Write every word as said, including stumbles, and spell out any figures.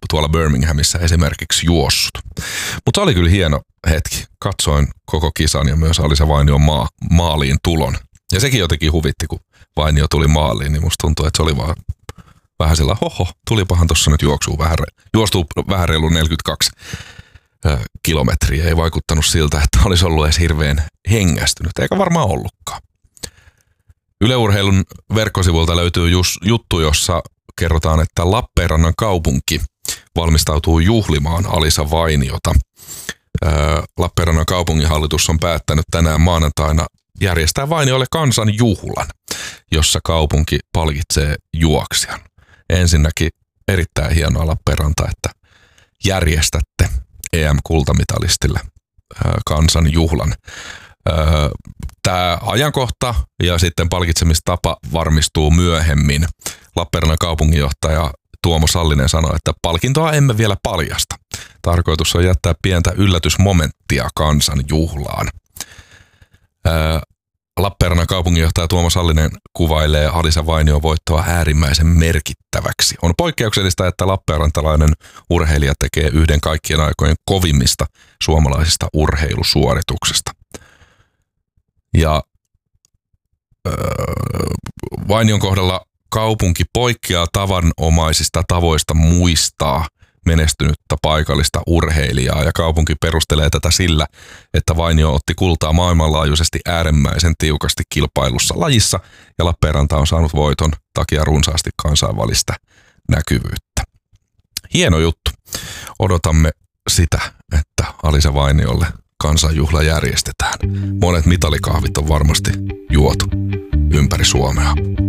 tuolla Birminghamissa esimerkiksi juossut. Mutta oli kyllä hieno hetki. Katsoin koko kisan ja myös Alisa Vainion maa, maaliin tulon. Ja sekin jotenkin huvitti, kun Vainio tuli maaliin, niin musta tuntui, että se oli vaan vähän sillä, hoho, tulipahan tuossa nyt juoksuu vähän, juostuu vähän reilu neljäkymmentäkaksi ö, kilometriä. Ei vaikuttanut siltä, että olisi ollut edes hirveän hengästynyt, eikä varmaan ollutkaan. Yle Urheilun verkkosivuilta löytyy just juttu, jossa kerrotaan, että Lappeenrannan kaupunki valmistautuu juhlimaan Alisa Vainiota. Ö, Lappeenrannan kaupunginhallitus on päättänyt tänään maanantaina järjestää Vainiolle kansanjuhlan, jossa kaupunki palkitsee juoksijan. Ensinnäkin erittäin hienoa Lappeenranta, että järjestätte E M-kultamitalistille kansanjuhlan. Tämä ajankohta ja sitten palkitsemistapa varmistuu myöhemmin. Lappeenrannan kaupunginjohtaja Tuomo Sallinen sanoi, että palkintoa emme vielä paljasta. Tarkoitus on jättää pientä yllätysmomenttia kansanjuhlaan. Lappeenrannan kaupunginjohtaja Tuomo Sallinen kuvailee Alisa Vainion voittoa äärimmäisen merkittäväksi. On poikkeuksellista, että lappeenrantalainen urheilija tekee yhden kaikkien aikojen kovimmista suomalaisista urheilusuorituksista. Ja öö, Vainion kohdalla kaupunki poikkeaa tavanomaisista tavoista muistaa menestynyttä paikallista urheilijaa, ja kaupunki perustelee tätä sillä, että Vainio otti kultaa maailmanlaajuisesti äärimmäisen tiukasti kilpailussa lajissa, ja Lappeenranta on saanut voiton takia runsaasti kansainvälistä näkyvyyttä. Hieno juttu. Odotamme sitä, että Alisa Vainiolle kansanjuhla järjestetään. Monet mitalikahvit on varmasti juotu ympäri Suomea.